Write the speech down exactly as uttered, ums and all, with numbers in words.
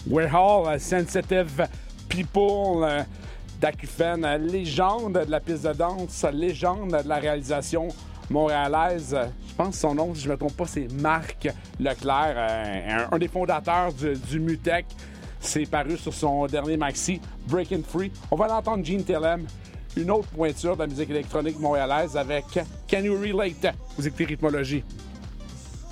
We're all sensitive people euh, d'Acouphène, légende de la piste de danse, légende de la réalisation montréalaise. Je pense que son nom, si je ne me trompe pas, c'est Marc Leclerc, euh, un, un des fondateurs du, du Mutech. C'est paru sur son dernier maxi, Breaking Free. On va l'entendre Gene Tellem, une autre pointure de la musique électronique montréalaise avec Can You Relate? Vous écoutez Rythmologie.